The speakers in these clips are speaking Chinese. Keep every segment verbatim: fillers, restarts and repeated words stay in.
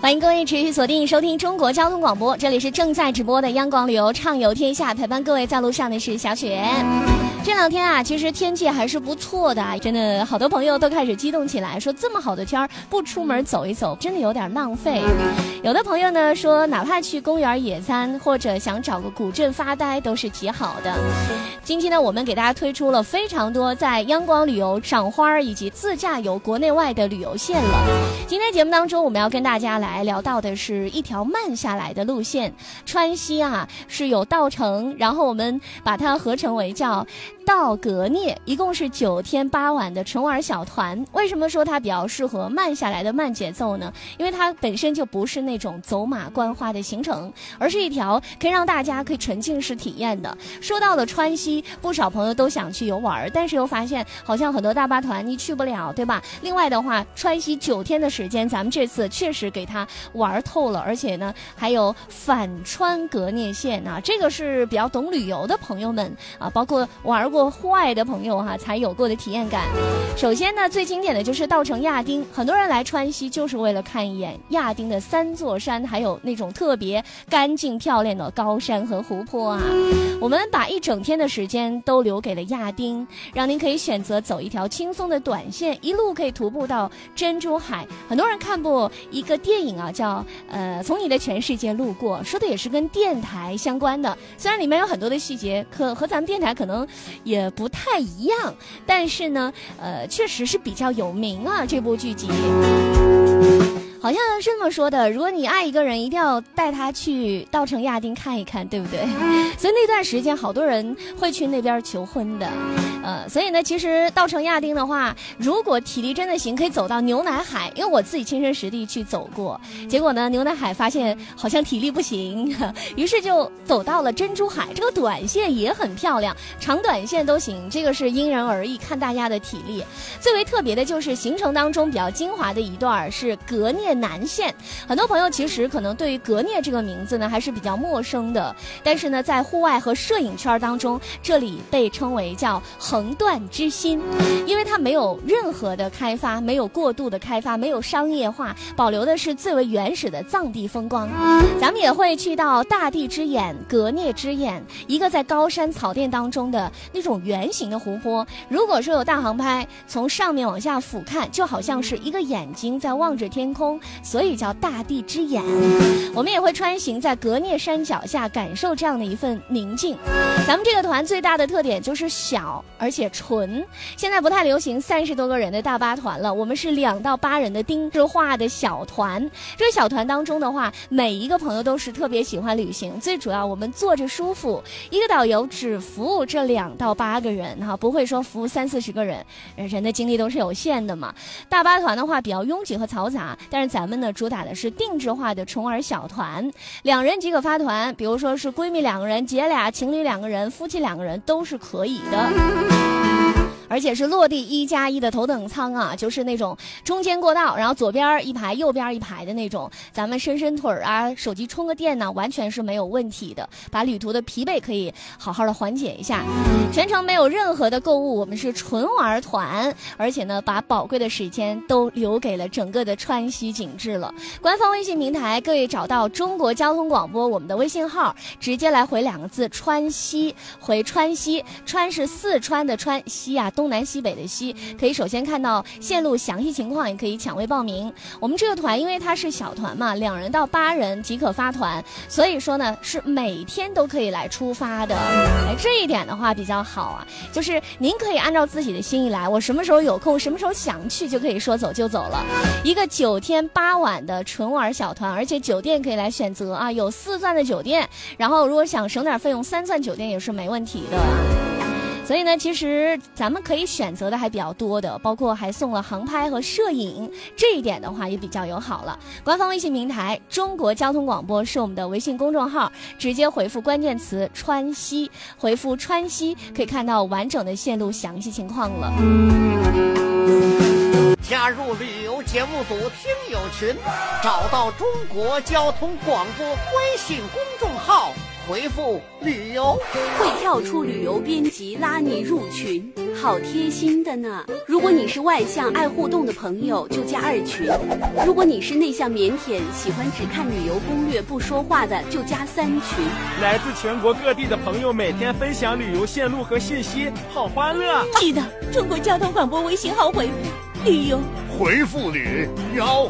欢迎各位持续锁定收听中国交通广播，这里是正在直播的央广旅游畅游天下，陪伴各位在路上的是小雪。这两天啊，其实天气还是不错的，真的好多朋友都开始激动起来，说这么好的天儿不出门走一走，真的有点浪费。有的朋友呢说，哪怕去公园野餐或者想找个古镇发呆都是极好的。今天呢，我们给大家推出了非常多在央广旅游赏花以及自驾游国内外的旅游线了。今天节目当中，我们要跟大家来聊到的是一条慢下来的路线，川西啊是有稻城，然后我们把它合成为叫稻革聂，一共是九天八晚的纯玩小团。为什么说它比较适合慢下来的慢节奏呢？因为它本身就不是那种走马观花的行程，而是一条可以让大家可以沉浸式体验的。说到了川西，不少朋友都想去游玩，但是又发现好像很多大巴团你去不了，对吧？另外的话，川西九天的时间，咱们这次确实给它玩透了，而且呢还有反川革聂线啊，这个是比较懂旅游的朋友们啊，包括玩过户外的朋友哈、啊、才有过的体验感。首先呢，最经典的就是稻城亚丁，很多人来川西就是为了看一眼亚丁的三座山，还有那种特别干净漂亮的高山和湖泊啊。我们把一整天的时间都留给了亚丁，让您可以选择走一条轻松的短线，一路可以徒步到珍珠海。很多人看过一个电影啊，叫呃从你的全世界路过，说的也是跟电台相关的，虽然里面有很多的细节可和咱们电台可能也不太一样，但是呢呃确实是比较有名啊，这部剧集好像是这么说的，如果你爱一个人，一定要带他去稻城亚丁看一看，对不对？所以那段时间好多人会去那边求婚的。呃，所以呢，其实稻城亚丁的话，如果体力真的行，可以走到牛奶海，因为我自己亲身实地去走过，结果呢，牛奶海发现好像体力不行，于是就走到了珍珠海。这个短线也很漂亮，长短线都行，这个是因人而异，看大家的体力。最为特别的就是行程当中比较精华的一段是革聂南线，很多朋友其实可能对于革聂这个名字呢还是比较陌生的，但是呢，在户外和摄影圈当中，这里被称为叫横断之心，因为它没有任何的开发，没有过度的开发，没有商业化，保留的是最为原始的藏地风光。咱们也会去到大地之眼、革聂之眼，一个在高山草甸当中的那种圆形的湖泊。如果说有大航拍从上面往下俯瞰，就好像是一个眼睛在望着天空，所以叫大地之眼。我们也会穿行在革聂山脚下，感受这样的一份宁静。咱们这个团最大的特点就是小而且纯，现在不太流行三十多个人的大巴团了，我们是两到八人的定制化的小团。这个小团当中的话，每一个朋友都是特别喜欢旅行，最主要我们坐着舒服，一个导游只服务这两到八个人哈，不会说服务三四十个人，人的精力都是有限的嘛。大巴团的话比较拥挤和嘈杂，但是咱们呢主打的是定制化的纯玩小团，两人即可发团，比如说是闺蜜两个人、姐俩、情侣两个人、夫妻两个人都是可以的。而且是落地一加一的头等舱啊，就是那种中间过道，然后左边一排右边一排的那种，咱们伸伸腿啊，手机充个电呢，完全是没有问题的，把旅途的疲惫可以好好的缓解一下。全程没有任何的购物，我们是纯玩团，而且呢把宝贵的时间都留给了整个的川西景致了。官方微信平台各位找到中国交通广播我们的微信号，直接来回两个字川西，回川西，川是四川的川，西啊东南西北的西，可以首先看到线路详细情况，也可以抢位报名。我们这个团因为它是小团嘛，两人到八人即可发团，所以说呢是每天都可以来出发的。哎，这一点的话比较好啊，就是您可以按照自己的心意来，我什么时候有空，什么时候想去就可以说走就走了。一个九天八晚的纯玩小团，而且酒店可以来选择啊，有四钻的酒店，然后如果想省点费用，三钻酒店也是没问题的。所以呢，其实咱们可以选择的还比较多的，包括还送了航拍和摄影，这一点的话也比较友好了。官方微信平台中国交通广播是我们的微信公众号，直接回复关键词川西，回复川西可以看到完整的线路详细情况了。 加入旅游节目组听友群，找到中国交通广播微信公众号， 回复旅游， 会跳出旅游编辑拉你入群，好贴心的呢。如果你是外向爱互动的朋友，就加二群；如果你是内向腼腆喜欢只看旅游攻略不说话的，就加三群。 来自全国各地的朋友每天分享旅游线路和信息，好欢乐。 记得中国交通广播微信号回复旅游， 回复旅游。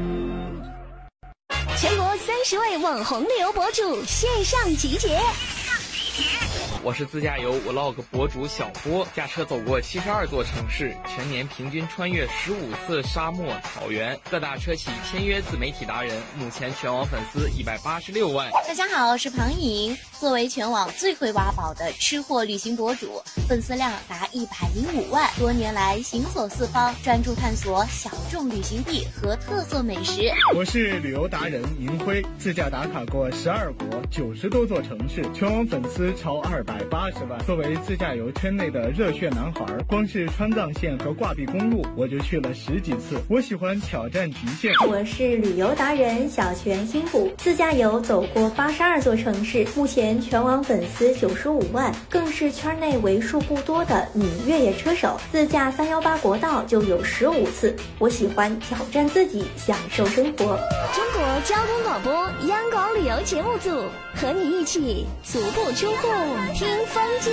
全国三十位网红旅游博主线上集结。 我是自驾游 vlog 博主小波，驾车走过七十二座城市，全年平均穿越十五次沙漠草原，各大车企签约自媒体达人，目前全网粉丝一百八十六万。 大家好，我是庞颖，作为全网最会挖宝的吃货旅行博主，粉丝量达一百零五万，多年来行走四方，专注探索小众旅行地和特色美食。 我是旅游达人银辉，自驾打卡过十二国九十多座城市，全网粉丝超二百八十万。作为自驾游圈内的热血男孩，光是川藏线和挂壁公路我就去了十几次。我喜欢挑战极限。 我是旅游达人小泉新虎，自驾游走过八十二座城市，目前全网粉丝九十五万，更是圈内为数不多的女越野车手。自驾三幺八国道就有十五次。我喜欢挑战自己，享受生活。 中国交通广播央广旅游节目组和你一起足不出户听风景。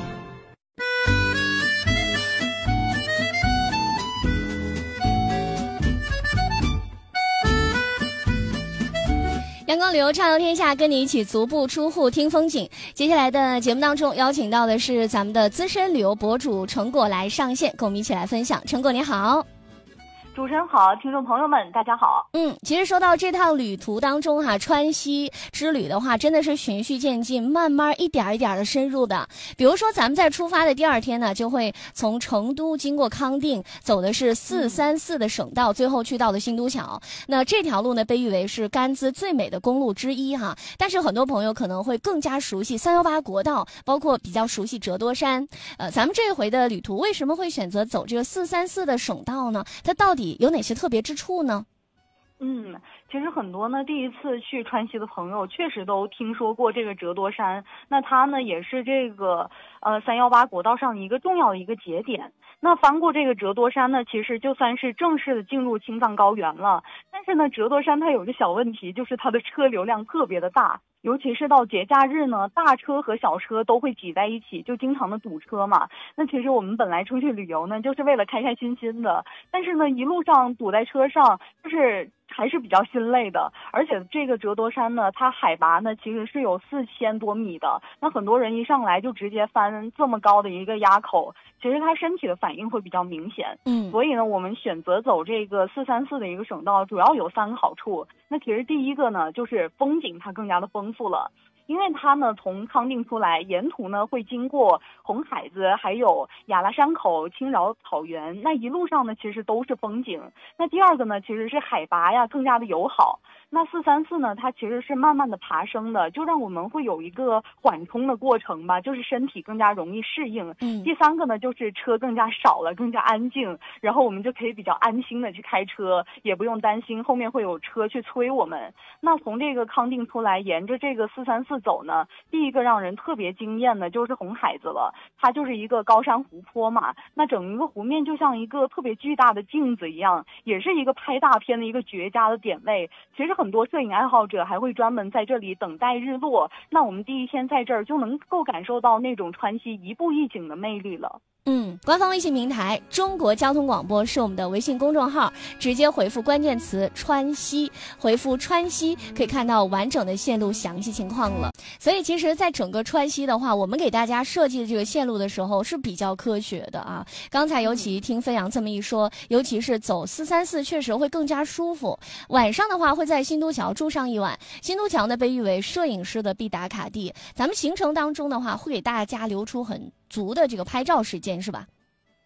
阳光旅游畅游天下，跟你一起足不出户听风景。接下来的节目当中，邀请到的是咱们的资深旅游博主陈果来上线，跟我们一起来分享。陈果你好。 主持人好，听众朋友们大家好。 嗯，其实说到这趟旅途当中哈、啊，川西之旅的话，真的是循序渐进，慢慢一点一点的深入的。比如说咱们在出发的第二天呢，就会从成都经过康定，走的是四三四的省道，最后去到了新都桥。那这条路呢，被誉为是甘孜最美的公路之一哈。但是很多朋友可能会更加熟悉三幺八国道，包括比较熟悉折多山。呃，咱们这一回的旅途为什么会选择走这个四三四的省道呢？它到底有哪些特别之处呢？ 嗯，其实很多呢，第一次去川西的朋友确实都听说过这个折多山。那它呢，也是这个呃三幺八国道上一个重要的一个节点。那翻过这个折多山呢，其实就算是正式的进入青藏高原了。但是呢，折多山它有个小问题，就是它的车流量特别的大。尤其是到节假日呢，大车和小车都会挤在一起，就经常的堵车嘛。那其实我们本来出去旅游呢，就是为了开开心心的，但是呢，一路上堵在车上，就是还是比较心累的。而且这个折多山呢，它海拔呢其实是有四千多米的，那很多人一上来就直接翻这么高的一个垭口，其实他身体的反应会比较明显。 嗯， 所以呢，我们选择走这个四三四的一个省道，主要有三个好处。那其实第一个呢，就是风景它更加的丰富了。因为它呢从康定出来，沿途呢会经过红海子，还有雅拉山口、青饶草原，那一路上呢其实都是风景。那第二个呢，其实是海拔呀更加的友好。那四三四呢，它其实是慢慢的爬升的，就让我们会有一个缓冲的过程吧，就是身体更加容易适应。 嗯， 第三个呢，就是车更加少了，更加安静，然后我们就可以比较安心的去开车，也不用担心后面会有车去催我们。那从这个康定出来，沿着这个四三四走呢，第一个让人特别惊艳的就是红海子了，它就是一个高山湖泊嘛，那整个湖面就像一个特别巨大的镜子一样，也是一个拍大片的一个绝佳的点位。其实很多摄影爱好者还会专门在这里等待日落，那我们第一天在这儿就能够感受到那种川西一步一景的魅力了。 嗯，官方微信平台中国交通广播是我们的微信公众号，直接回复关键词川西，回复川西可以看到完整的线路详细情况了。所以其实在整个川西的话，我们给大家设计的这个线路的时候是比较科学的啊。刚才尤其听飞扬这么一说，尤其是走四三四确实会更加舒服。晚上的话会在新都桥住上一晚，新都桥呢被誉为摄影师的必打卡地，咱们行程当中的话会给大家留出很足的这个拍照时间，是吧？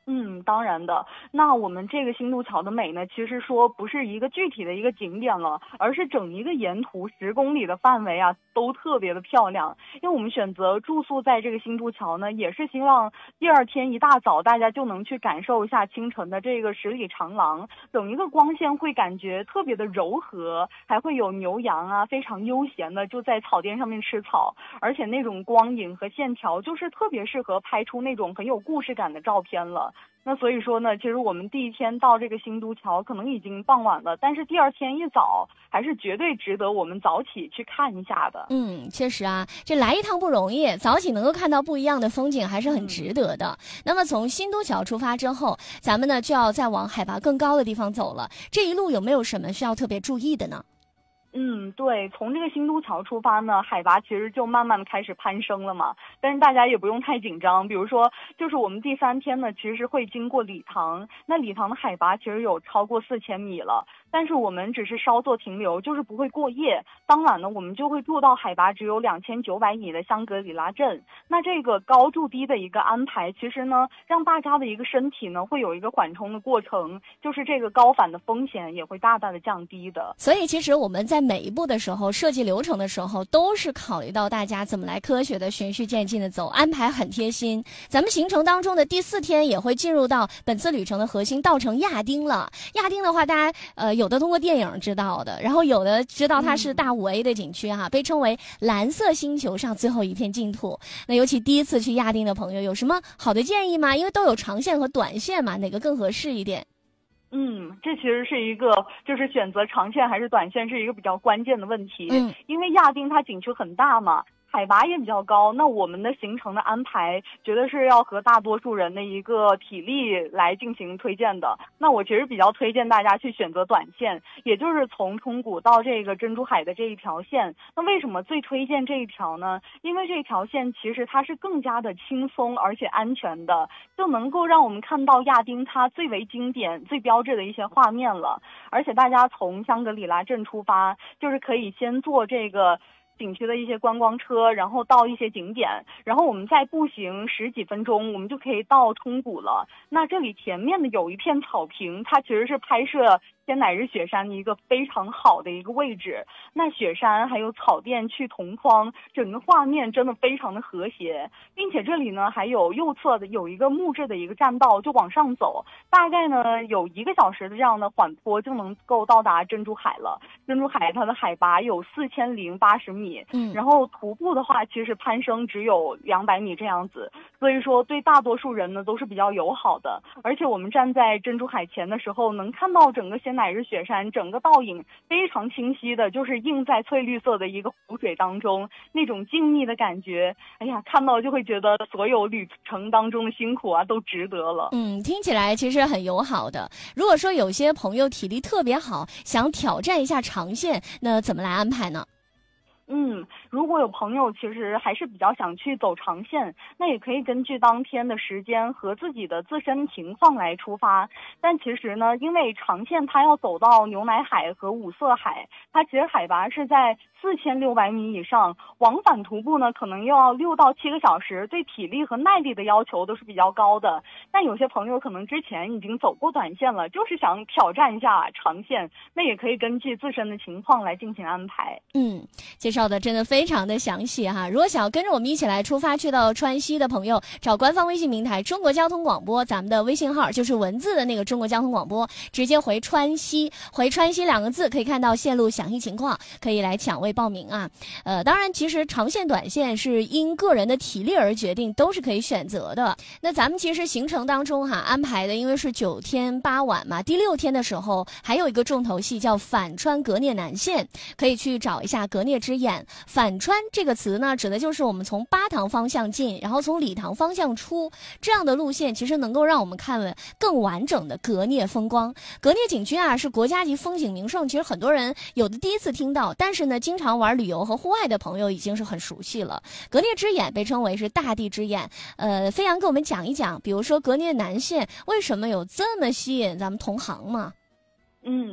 嗯，当然的。那我们这个新渡桥的美呢，其实说不是一个具体的一个景点了，而是整一个沿途十公里的范围啊，都特别的漂亮。因为我们选择住宿在这个新渡桥呢，也是希望第二天一大早大家就能去感受一下清晨的这个十里长廊，整一个光线会感觉特别的柔和，还会有牛羊啊，非常悠闲的就在草甸上面吃草，而且那种光影和线条就是特别适合拍出那种很有故事感的照片了。那所以说呢，其实我们第一天到这个新渡桥可能已经傍晚了，但是第二天一早还是绝对值得我们早起去看一下的。 嗯，确实啊，这来一趟不容易，早起能够看到不一样的风景还是很值得的。嗯、那么从新渡桥出发之后，咱们呢就要再往海拔更高的地方走了，这一路有没有什么需要特别注意的呢？ 嗯，对，从这个新渡桥出发呢，海拔其实就慢慢的开始攀升了嘛。但是大家也不用太紧张，比如说，就是我们第三天呢，其实是会经过理塘，那理塘的海拔其实有超过四千米了，但是我们只是稍作停留，就是不会过夜。当晚呢，我们就会住到海拔只有两千九百米的香格里拉镇。那这个高住低的一个安排，其实呢，让大家的一个身体呢，会有一个缓冲的过程，就是这个高反的风险也会大大的降低的。 所以其实我们在每一步的时候设计流程的时候都是考虑到大家怎么来科学的循序渐进的走，安排很贴心。咱们行程当中的第四天也会进入到本次旅程的核心稻城亚丁了。亚丁的话大家呃有的通过电影知道的，然后有的知道它是大五 A 的景区哈、啊，被称为蓝色星球上最后一片净土。那尤其第一次去亚丁的朋友有什么好的建议吗？因为都有长线和短线嘛，哪个更合适一点？ 嗯，这其实是一个就是选择长线还是短线是一个比较关键的问题。嗯，因为亚丁它景区很大嘛，海拔也比较高，那我们的行程的安排绝对是要和大多数人的一个体力来进行推荐的。那我其实比较推荐大家去选择短线，也就是从冲谷到这个珍珠海的这一条线。那为什么最推荐这一条呢？因为这条线其实它是更加的轻松而且安全的，就能够让我们看到亚丁它最为经典最标志的一些画面了。而且大家从香格里拉镇出发，就是可以先坐这个景区的一些观光车，然后到一些景点，然后我们再步行十几分钟，我们就可以到冲谷了。那这里前面的有一片草坪，它其实是拍摄仙乃日雪山的一个非常好的一个位置。那雪山还有草甸去同框，整个画面真的非常的和谐，并且这里呢还有右侧的有一个木质的一个栈道，就往上走，大概呢有一个小时的这样的缓坡就能够到达珍珠海了。珍珠海它的海拔有四千零八十米，嗯，然后徒步的话其实攀升只有两百米这样子，所以说对大多数人呢都是比较友好的。而且我们站在珍珠海前的时候，能看到整个仙乃日雪山整个倒影非常清晰的，就是映在翠绿色的一个湖水当中，那种静谧的感觉，哎呀，看到就会觉得所有旅程当中的辛苦啊都值得了。 嗯，听起来其实很友好的。如果说有些朋友体力特别好，想挑战一下长线，那怎么来安排呢？ 嗯，如果有朋友其实还是比较想去走长线，那也可以根据当天的时间和自己的自身情况来出发。但其实呢，因为长线它要走到牛奶海和五色海，它其实海拔是在四千六百米以上，往返徒步呢可能要六到七个小时，对体力和耐力的要求都是比较高的。但有些朋友可能之前已经走过短线了，就是想挑战一下长线，那也可以根据自身的情况来进行安排。 嗯，介绍的真的非常的详细哈。如果想要跟着我们一起来出发去到川西的朋友，找官方微信平台中国交通广播，咱们的微信号就是文字的那个中国交通广播，直接回川西，回川西两个字可以看到线路详细情况，可以来抢位报名啊。呃，当然其实长线短线是因个人的体力而决定，都是可以选择的。那咱们其实行程当中哈安排的，因为是九天八晚嘛，第六天的时候还有一个重头戏叫反川格聂南线，可以去找一下格聂之眼。反川这个词呢，指的就是我们从巴塘方向进，然后从理塘方向出，这样的路线其实能够让我们看更完整的格聂风光。格聂景区啊是国家级风景名胜，其实很多人有的第一次听到，但是呢经常玩旅游和户外的朋友已经是很熟悉了。格聂之眼被称为是大地之眼，呃，飞扬给我们讲一讲，比如说格聂南线为什么有这么吸引咱们同行吗？ 嗯，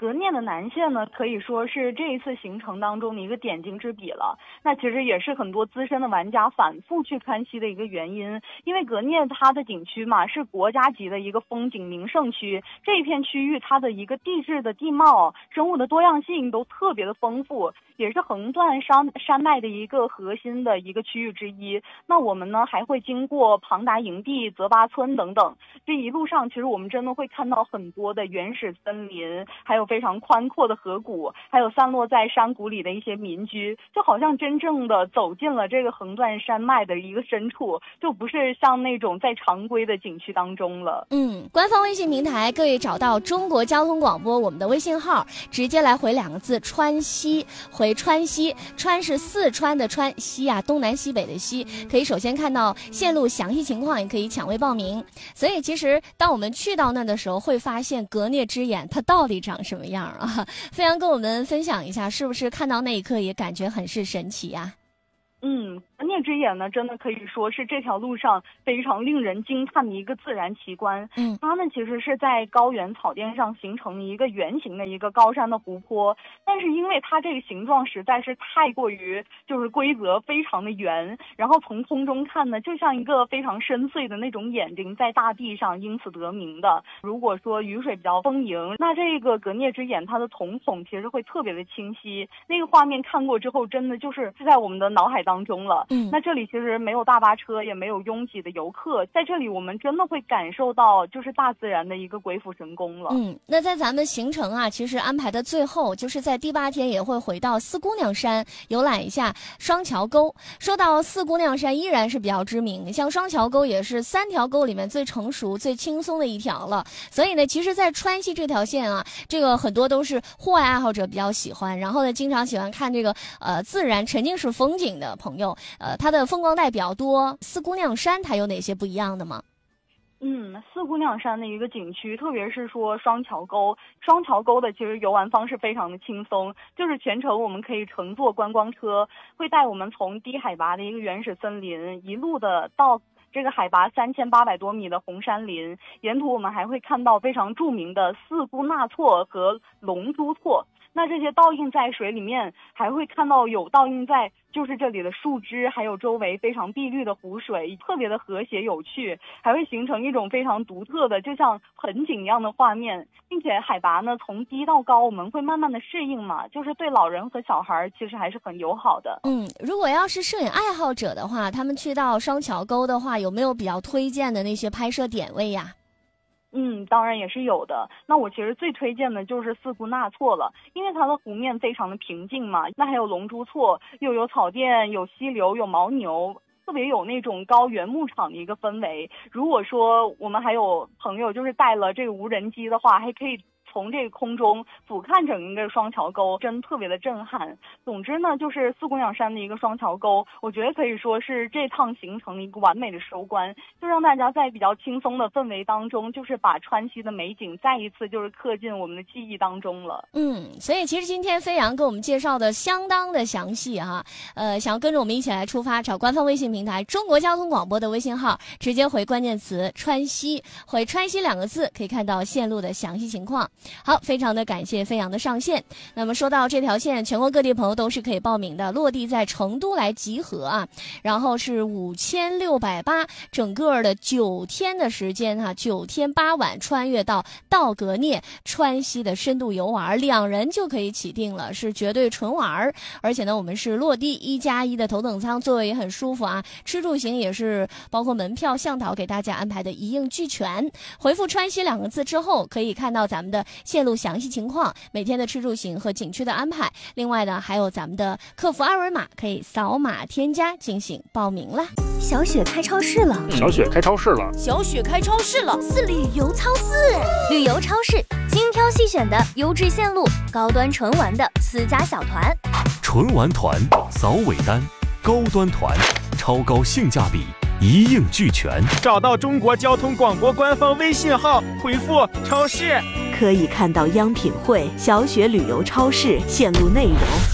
革聂的南线呢，可以说是这一次行程当中的一个点睛之笔了。那其实也是很多资深的玩家反复去川西的一个原因，因为革聂它的景区嘛，是国家级的一个风景名胜区，这一片区域它的一个地质的地貌、生物的多样性都特别的丰富，也是横断山山脉的一个核心的一个区域之一。那我们呢还会经过庞达营地、泽巴村等等，这一路上其实我们真的会看到很多的原始森林，还有非常宽阔的河谷，还有散落在山谷里的一些民居，就好像真正的走进了这个横断山脉的一个深处，就不是像那种在常规的景区当中了。 嗯，官方微信平台各位找到中国交通广播我们的微信号，直接来回两个字川西，回川西，川是四川的川，西啊东南西北的西，可以首先看到线路详细情况，也可以抢位报名。所以其实当我们去到那的时候，会发现革聂之眼它到底长什么样啊？飞扬跟我们分享一下，是不是看到那一刻也感觉很是神奇啊？ 嗯，革聂之眼呢，真的可以说是这条路上非常令人惊叹的一个自然奇观。 嗯， 它呢其实是在高原草甸上形成一个圆形的一个高山的湖泊，但是因为它这个形状实在是太过于就是规则非常的圆，然后从空中看呢，就像一个非常深邃的那种眼睛在大地上，因此得名的。如果说雨水比较丰盈，那这个革聂之眼它的瞳孔其实会特别的清晰，那个画面看过之后，真的就是在我们的脑海当中当中了。 嗯， 那这里其实没有大巴车，也没有拥挤的游客，在这里我们真的会感受到就是大自然的一个鬼斧神工了。 嗯，那在咱们行程啊，其实安排的最后就是在第八天也会回到四姑娘山游览一下双桥沟。说到四姑娘山依然是比较知名，像双桥沟也是三条沟里面最成熟最轻松的一条了。所以呢，其实在川西这条线啊，这个很多都是户外爱好者比较喜欢，然后呢经常喜欢看这个呃自然沉浸式风景的朋友，呃它的风光带比较多。四姑娘山它有哪些不一样的吗？ 嗯，四姑娘山的一个景区，特别是说双桥沟，双桥沟的其实游玩方式非常的轻松，就是全程我们可以乘坐观光车，会带我们从低海拔的一个原始森林一路的到这个海拔三千八百多米的红山林，沿途我们还会看到非常著名的四姑纳措和龙珠措。那这些倒映在水里面，还会看到有倒映在就是这里的树枝，还有周围非常碧绿的湖水，特别的和谐有趣，还会形成一种非常独特的就像盆景一样的画面。并且海拔呢从低到高我们会慢慢的适应嘛，就是对老人和小孩其实还是很友好的。 嗯，如果要是摄影爱好者的话，他们去到双桥沟的话，有没有比较推荐的那些拍摄点位呀？ 嗯，当然也是有的。那我其实最推荐的就是四姑纳措了，因为它的湖面非常的平静嘛。那还有龙珠措，又有草甸，有溪流，有牦牛，特别有那种高原牧场的一个氛围。如果说我们还有朋友就是带了这个无人机的话，还可以从这个空中俯瞰整个双桥沟，真特别的震撼。总之呢，就是四姑娘山的一个双桥沟，我觉得可以说是这趟行程的一个完美的收官，就让大家在比较轻松的氛围当中，就是把川西的美景再一次就是刻进我们的记忆当中了。 嗯，所以其实今天飞扬给我们介绍的相当的详细哈，呃，想要跟着我们一起来出发，找官方微信平台中国交通广播的微信号，直接回关键词川西，回川西两个字，可以看到线路的详细情况。好，非常的感谢飞扬的上线。那么说到这条线，全国各地朋友都是可以报名的，落地在成都来集合啊，然后是五千六百八，整个的九天的时间哈、啊，九天八晚穿越到到革聂川西的深度游玩，两人就可以起订了，是绝对纯玩。而且呢，我们是落地一加一的头等舱，座位也很舒服啊，吃住行也是包括门票向导给大家安排的一应俱全。回复川西两个字之后，可以看到咱们的线路详细情况，每天的吃住行和景区的安排。另外呢，还有咱们的客服二维码，可以扫码添加进行报名了。 小雪开超市了， 小雪开超市了， 小雪开超市了， 是旅游超市， 旅游超市，精挑细选的优质线路，高端纯玩的私家小团， 纯玩团，扫尾单，高端团，超高性价比，一应俱全。 找到中国交通广播官方微信号，回复超市， 可以看到央品汇、小雪旅游超市线路内容。